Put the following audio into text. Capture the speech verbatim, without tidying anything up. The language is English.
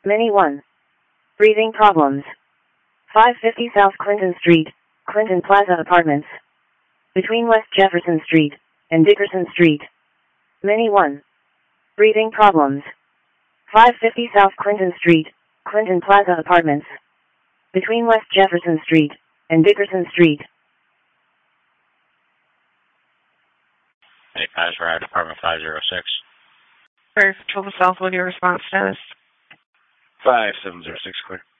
Many one. Breathing problems. five fifty South Clinton Street, Clinton Plaza Apartments. Between West Jefferson Street and Dickerson Street. Many one. Breathing problems. five fifty South Clinton Street, Clinton Plaza Apartments. Between West Jefferson Street and Dickerson Street. Hey, guys, we're at Department five oh six. Very Patrol the South, what your response status? five seven zero six, clear.